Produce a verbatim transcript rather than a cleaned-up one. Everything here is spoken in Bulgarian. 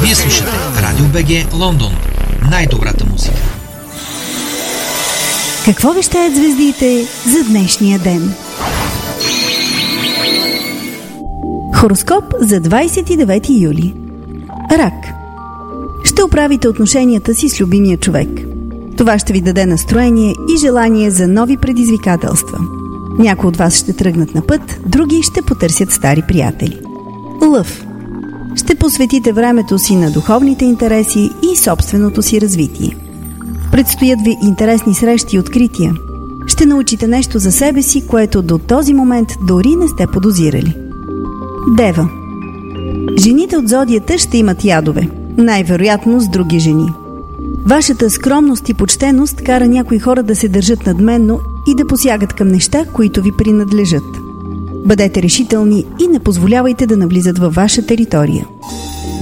Вие слушате Радио БГ Лондон. Най-добрата музика. Какво вещаят звездите за днешния ден? Хороскоп за двадесет и девети юли. Рак. Ще оправите отношенията си с любимия човек. Това ще ви даде настроение и желание за нови предизвикателства. Някои от вас ще тръгнат на път, други ще потърсят стари приятели. Лъв. Ще посветите времето си на духовните интереси и собственото си развитие. Предстоят ви интересни срещи и открития. Ще научите нещо за себе си, което до този момент дори не сте подозирали. Дева. Жените от зодията ще имат ядове, най-вероятно с други жени. Вашата скромност и почтеност кара някои хора да се държат надменно и да посягат към неща, които ви принадлежат. Бъдете решителни и не позволявайте да навлизат във ваша територия.